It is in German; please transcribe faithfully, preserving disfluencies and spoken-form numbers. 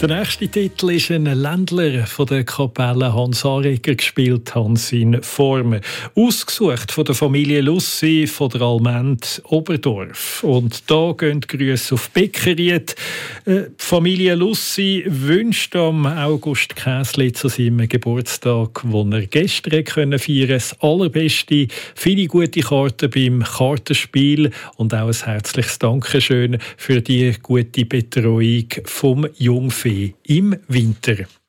Der nächste Titel ist ein Ländler von der Kapelle Hans Aregger gespielt, Hans in Form. Ausgesucht von der Familie Lussi von der Almend Oberdorf. Und da gehen die Grüße auf Beckeried. Die Familie Lussi wünscht am August Käsli zu seinem Geburtstag, den er gestern feiern konnte, das Allerbeste, viele gute Karten beim Kartenspiel und auch ein herzliches Dankeschön für die gute Betreuung vom Jungvieh im Winter.